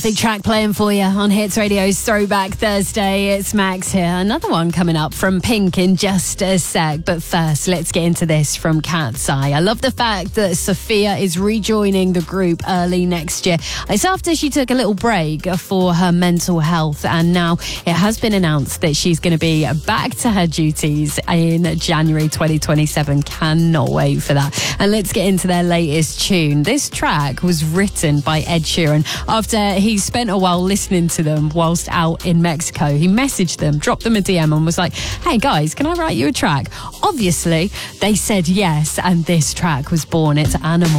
Big track playing for you on Hits Radio's Throwback Thursday. It's Max here. Another one coming up from Pink in just a sec. But first, let's get into this from Cat's Eye. I love the fact that Sophia is rejoining the group early next year. It's after she took a little break for her mental health, and now it has been announced that she's going to be back to her duties in January 2027. Cannot wait for that. And let's get into their latest tune. This track was written by Ed Sheeran after he spent a while listening to them whilst out in Mexico. He messaged them, dropped them a DM and was like, hey guys, can I write you a track? Obviously, they said yes, and this track was born. It's Animal.